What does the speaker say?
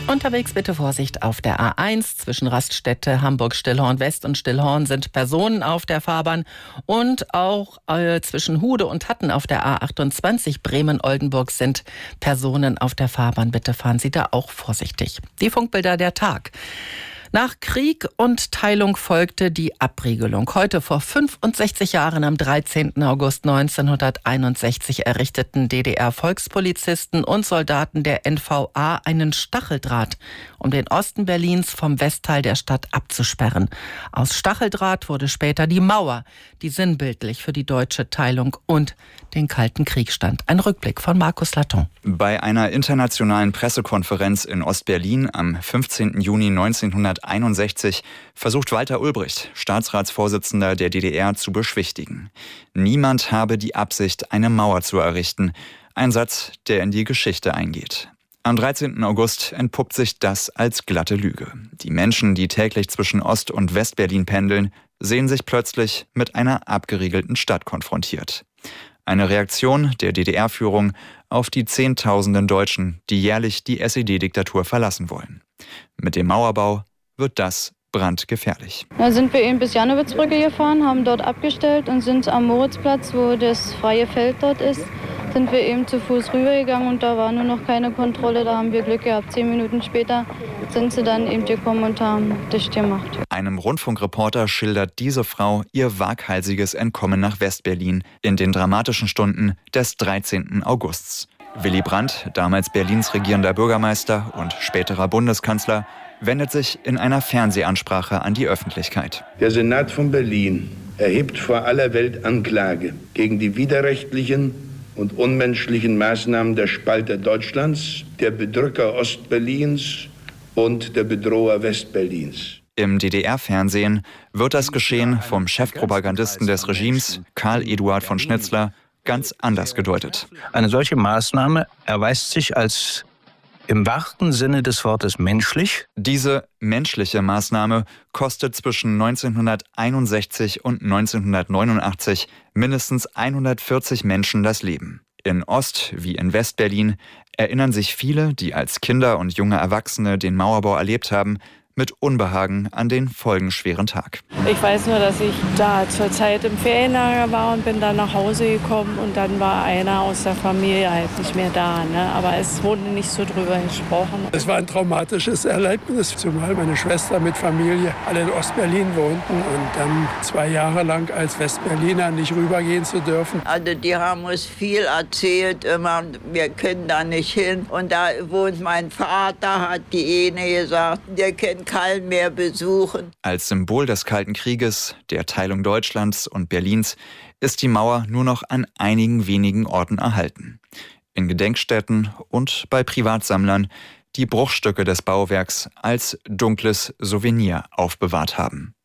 Unterwegs bitte Vorsicht auf der A1 zwischen Raststätte Hamburg-Stillhorn West und Stillhorn sind Personen auf der Fahrbahn und auch zwischen Hude und Hatten auf der A28 Bremen-Oldenburg sind Personen auf der Fahrbahn. Bitte fahren Sie da auch vorsichtig. Die Funkbilder der Tag. Nach Krieg und Teilung folgte die Abriegelung. Heute vor 65 Jahren, am 13. August 1961, errichteten DDR-Volkspolizisten und Soldaten der NVA einen Stacheldraht, um den Osten Berlins vom Westteil der Stadt abzusperren. Aus Stacheldraht wurde später die Mauer, die sinnbildlich für die deutsche Teilung und den Kalten Krieg stand. Ein Rückblick von Markus Laton. Bei einer internationalen Pressekonferenz in Ostberlin am 15. Juni 1961 versucht Walter Ulbricht, Staatsratsvorsitzender der DDR, zu beschwichtigen. Niemand habe die Absicht, eine Mauer zu errichten. Ein Satz, der in die Geschichte eingeht. Am 13. August entpuppt sich das als glatte Lüge. Die Menschen, die täglich zwischen Ost- und Westberlin pendeln, sehen sich plötzlich mit einer abgeriegelten Stadt konfrontiert. Eine Reaktion der DDR-Führung auf die Zehntausenden Deutschen, die jährlich die SED-Diktatur verlassen wollen. Mit dem Mauerbau wird das brandgefährlich. Da sind wir eben bis Jannowitzbrücke gefahren, haben dort abgestellt und sind am Moritzplatz, wo das freie Feld dort ist, sind wir eben zu Fuß rübergegangen und da war nur noch keine Kontrolle. Da haben wir Glück gehabt. 10 Minuten später sind sie dann eben gekommen und haben dicht gemacht. Einem Rundfunkreporter schildert diese Frau ihr waghalsiges Entkommen nach Westberlin in den dramatischen Stunden des 13. Augusts. Willy Brandt, damals Berlins regierender Bürgermeister und späterer Bundeskanzler, wendet sich in einer Fernsehansprache an die Öffentlichkeit. Der Senat von Berlin erhebt vor aller Welt Anklage gegen die widerrechtlichen und unmenschlichen Maßnahmen der Spalter Deutschlands, der Bedrücker Ostberlins und der Bedroher Westberlins. Im DDR-Fernsehen wird das Geschehen vom Chefpropagandisten des Regimes, Karl Eduard von Schnitzler, ganz anders gedeutet. Eine solche Maßnahme erweist sich als im wahrsten Sinne des Wortes menschlich. Diese menschliche Maßnahme kostet zwischen 1961 und 1989 mindestens 140 Menschen das Leben. In Ost- wie in Westberlin erinnern sich viele, die als Kinder und junge Erwachsene den Mauerbau erlebt haben, mit Unbehagen an den folgenschweren Tag. Ich weiß nur, dass ich da zur Zeit im Ferienlager war und bin dann nach Hause gekommen und dann war einer aus der Familie halt nicht mehr da. Ne? Aber es wurde nicht so drüber gesprochen. Es war ein traumatisches Erlebnis, zumal meine Schwester mit Familie alle in Ostberlin wohnten und dann 2 Jahre lang als Westberliner nicht rübergehen zu dürfen. Also die haben uns viel erzählt, immer, wir können da nicht hin. Und da wohnt mein Vater, hat die eine gesagt, der kennt keinen mehr besuchen. Als Symbol des Kalten Krieges, der Teilung Deutschlands und Berlins, ist die Mauer nur noch an einigen wenigen Orten erhalten. In Gedenkstätten und bei Privatsammlern, die Bruchstücke des Bauwerks als dunkles Souvenir aufbewahrt haben.